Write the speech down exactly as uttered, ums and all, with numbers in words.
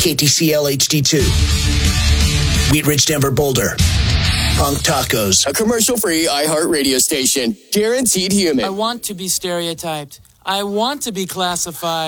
K T C L H D two. Wheat Ridge, Denver, Boulder. Punk Tacos. A commercial-free iHeart radio station. Guaranteed human. I want to be stereotyped. I want to be classified.